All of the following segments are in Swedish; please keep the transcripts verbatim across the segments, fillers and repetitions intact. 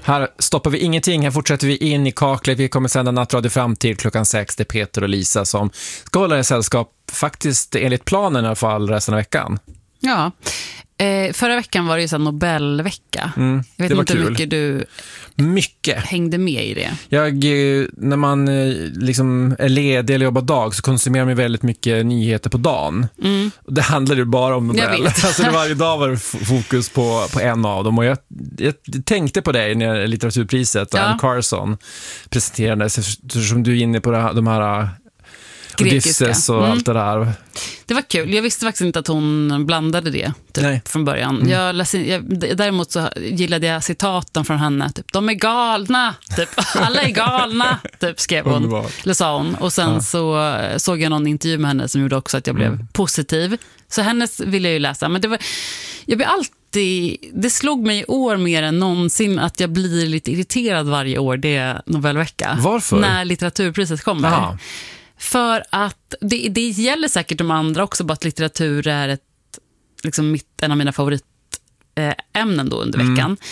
Här stoppar vi ingenting, här fortsätter vi in i kaklet. Vi kommer sända nattradio fram till klockan sex. Det är Peter och Lisa som ska hålla i sällskap, faktiskt enligt planen i alla fall, resten av veckan. Ja, eh, förra veckan var det ju så Nobelvecka. Mm, jag vet inte hur mycket du mycket. hängde med i det. Jag, när man liksom är ledig eller jobbar dag så konsumerar man väldigt mycket nyheter på dagen. Mm. Det handlar ju bara om Nobel. Alltså det varje dag var det fokus på, på en av dem. Och jag, jag tänkte på dig när litteraturpriset och ja. Anne Carson presenterades, eftersom du är inne på det här, de här Odysseus och mm. allt det där. Det var kul. Jag visste faktiskt inte att hon blandade det typ, från början. Mm. Jag läste, jag, däremot så gillade jag citaten från henne. Typ, de är galna. Typ, alla är galna. Typ, skrev hon. Underbar. Eller sa hon. Och sen ja. så såg jag någon intervju med henne som gjorde också att jag blev mm. positiv. Så hennes ville jag ju läsa. Men det var, jag blev alltid... Det slog mig i år mer än någonsin att jag blir lite irriterad varje år. Det är Nobelvecka. Varför? När litteraturpriset kommer. Aha. För att det, det gäller säkert de andra också, bara att litteratur är ett, liksom mitt, en av mina favoritämnen då under veckan. Mm.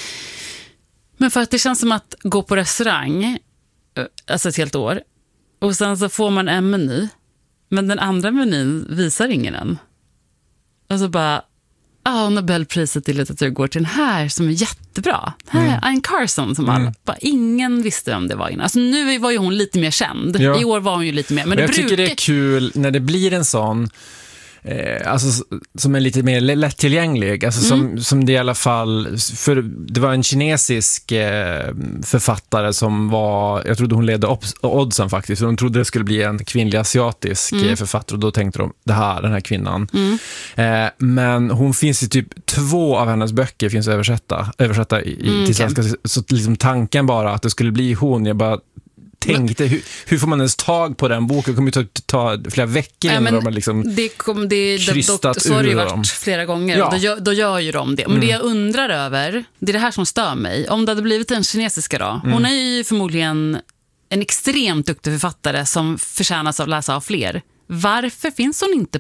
Men för att det känns som att gå på restaurang, alltså ett helt år, och sen så får man en meny, men den andra menyn visar ingen än. Och så bara, ja, ah, Nobelpriset i litteratur går till den här som är jättebra. Här, mm. Anne Carson som alla, mm. bara ingen visste om det var innan. Alltså nu var ju hon lite mer känd. Ja. I år var hon ju lite mer. Men det jag brukar... tycker det är kul när det blir en sån eh, alltså, som är lite mer lättillgänglig. Alltså, mm. som, som det i alla fall, för det var en kinesisk eh, författare som var, jag trodde hon ledde oddsen faktiskt, för de trodde det skulle bli en kvinnlig asiatisk mm. författare, och då tänkte de, det här, den här kvinnan. Mm. Eh, men hon finns i typ två av hennes böcker finns översatta, översatta i, mm, till svenska, okay. Så liksom tanken bara att det skulle bli hon, jag bara tänkte, hur, hur får man ens tag på den boken? Det kommer ju ta, ta flera veckor innan ja, de har liksom det kom, det, krystat det, så har det ju varit dem. Flera gånger. Ja. Då, gör, då gör ju de det. Men mm. det jag undrar över, det är det här som stör mig. Om det hade blivit en kinesiska då. Mm. Hon är ju förmodligen en extremt duktig författare som förtjänas av läsa av fler. Varför finns hon inte